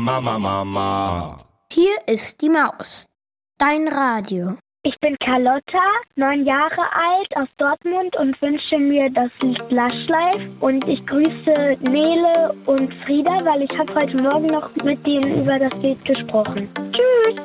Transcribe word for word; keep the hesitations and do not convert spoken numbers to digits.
Mama, Mama. Hier ist die Maus. Dein Radio. Ich bin Carlotta, neun Jahre alt, aus Dortmund und wünsche mir das Lied Lush Life. Und ich grüße Nele und Frieda, weil ich habe heute Morgen noch mit denen über das Lied gesprochen.